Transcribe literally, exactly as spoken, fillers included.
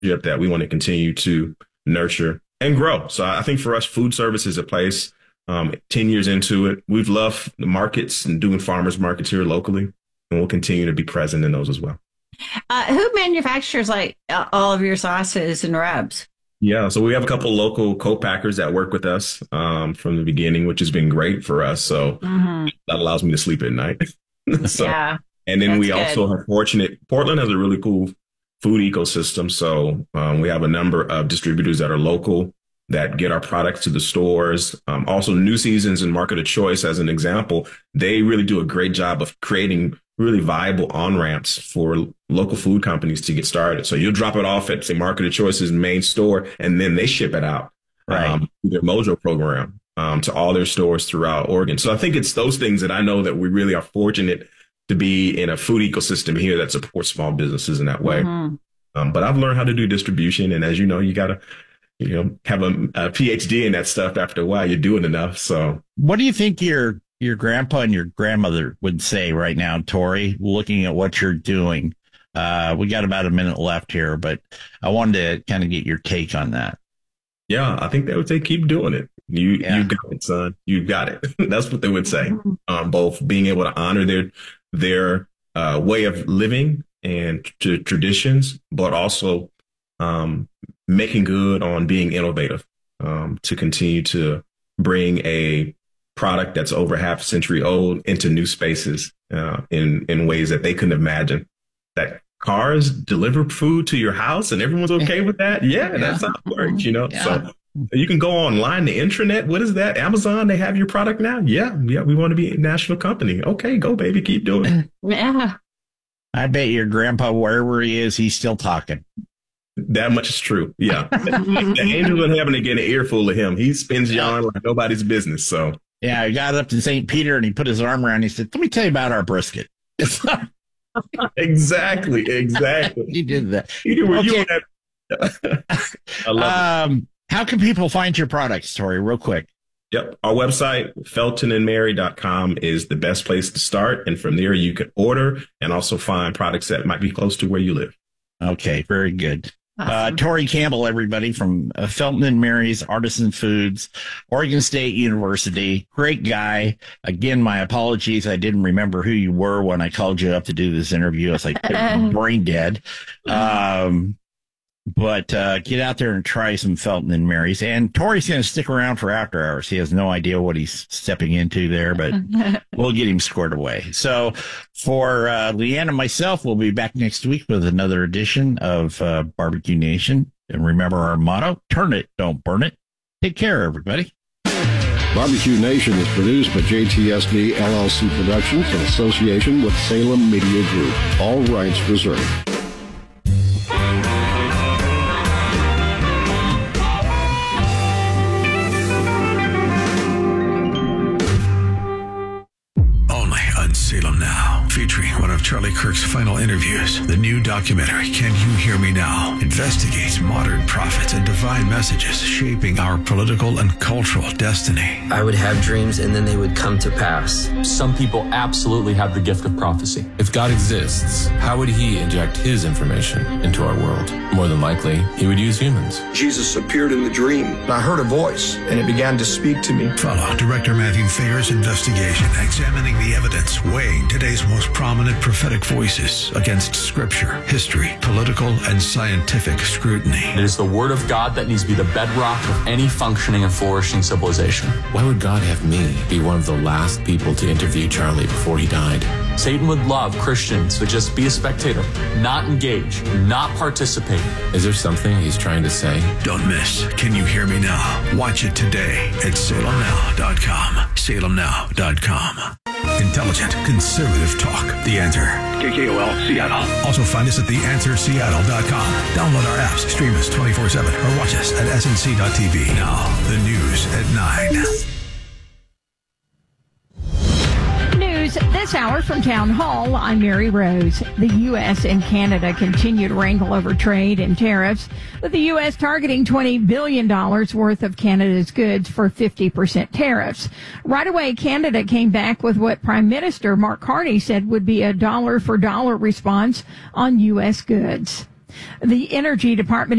that we want to continue to nurture and grow. So I think for us, food service is a place. Um, ten years into it, we've loved the markets and doing farmers markets here locally, and we'll continue to be present in those as well. Uh, who manufactures like uh, all of your sauces and rubs? Yeah, so we have a couple local co-packers that work with us um, from the beginning, which has been great for us. So mm-hmm. that allows me to sleep at night. so, yeah, and then we good. also are fortunate. Portland has a really cool food ecosystem. So um, we have a number of distributors that are local that get our products to the stores. Um, also, New Seasons and Market of Choice, as an example, they really do a great job of creating really viable on-ramps for local food companies to get started. So you'll drop it off at, say, Market of Choice's main store, and then they ship it out right. um, through their Mojo program um, to all their stores throughout Oregon. So I think it's those things that I know that we really are fortunate to be in a food ecosystem here that supports small businesses in that way. Mm-hmm. Um, but I've learned how to do distribution. And as you know, you got to you know, have a, a P H D in that stuff after a while. You're doing enough. So what do you think your your grandpa and your grandmother would say right now, Tori, looking at what you're doing? Uh, we got about a minute left here, but I wanted to kind of get your take on that. Yeah, I think they would say, keep doing it. You yeah. you got it, son. You got it. That's what they would say. Um, both being able to honor their their uh, way of living and t- traditions, but also um, making good on being innovative um, to continue to bring a product that's over half a century old into new spaces uh, in, in ways that they couldn't imagine. That cars deliver food to your house and everyone's okay with that. Yeah, yeah. That's how it works, you know. Yeah. So you can go online, the intranet. What is that? Amazon, they have your product now. Yeah, yeah. We want to be a national company. Okay, go, baby. Keep doing it. Yeah. I bet your grandpa, wherever he is, he's still talking. That much is true. Yeah. The angels in heaven are getting an earful of him. He spins yarn like nobody's business. So yeah, he got up to Saint Peter and he put his arm around. And he said, "Let me tell you about our brisket." exactly. Exactly. He did that. You were, okay. you were I love um, it. How can people find your products, Tori, real quick? Yep. Our website, felton and mary dot com, is the best place to start. And from there, you can order and also find products that might be close to where you live. Okay. Very good. Awesome. Uh, Tori Campbell, everybody, from uh, Felton and Mary's Artisan Foods, Oregon State University. Great guy. Again, my apologies. I didn't remember who you were when I called you up to do this interview. I was like, brain dead. Um, but uh, get out there and try some Felton and Mary's. And Tori's going to stick around for after hours. He has no idea what he's stepping into there, but we'll get him squared away. So for uh, Leanne and myself, we'll be back next week with another edition of uh, Barbecue Nation. And remember our motto, turn it, don't burn it. Take care, everybody. Barbecue Nation is produced by J T S D L L C Productions in association with Salem Media Group. All rights reserved. Salem Now, featuring one of Charlie Kirk's final interviews. The new documentary, Can You Hear Me Now?, investigates modern prophets and divine messages shaping our political and cultural destiny. I would have dreams and then they would come to pass. Some people absolutely have the gift of prophecy. If God exists, how would he inject his information into our world? More than likely, he would use humans. Jesus appeared in the dream, and I heard a voice, and it began to speak to me. Follow Director Matthew Thayer's investigation, examining the evidence, weighing today's most prominent prophetic voices against scripture, history, political, and scientific scrutiny. It is the word of God that needs to be the bedrock of any functioning and flourishing civilization. Why would God have me be one of the last people to interview Charlie before he died? Satan would love Christians to just be a spectator, not engage, not participate. Is there something he's trying to say? Don't miss Can You Hear Me Now? Watch it today at salem now dot com. salem now dot com. Intelligent, conservative talk. The Answer. K K O L, Seattle. Also find us at the answer seattle dot com. Download our apps, stream us twenty-four seven, or watch us at S N C dot T V. Now, the news at nine. News this hour from Town Hall. I'm Mary Rose. The U S and Canada continue to wrangle over trade and tariffs, with the U S targeting twenty billion dollars worth of Canada's goods for fifty percent tariffs. Right away, Canada came back with what Prime Minister Mark Carney said would be a dollar-for-dollar response on U S goods. The Energy Department